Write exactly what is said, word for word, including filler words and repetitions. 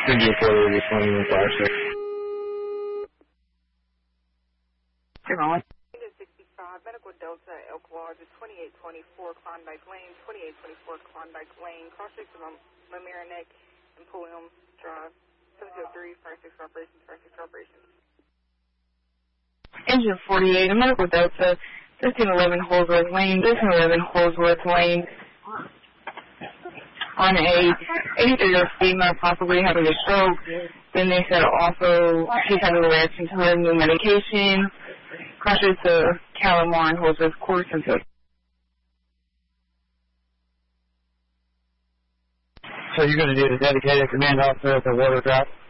India forty-eight, responding to five six. You're on. sixty-five, Medical Delta, Elk Lodge, twenty-eight twenty-four Klondike Lane, twenty-eight twenty-four Klondike Lane, cross-check to Mamaroneck and Pulliam Drive, seven zero three, fire six operations, fire six operations. Engine forty-eight, Medical Delta, fifteen eleven Holsworth Lane, fifteen eleven Holsworth Lane, on a eighty-three-year-old female possibly having a stroke. Then they said also she's having a reaction to her new medication. Crushes to Calamar and Holsworth Court until. So you're going to need a dedicated command officer at the water drop?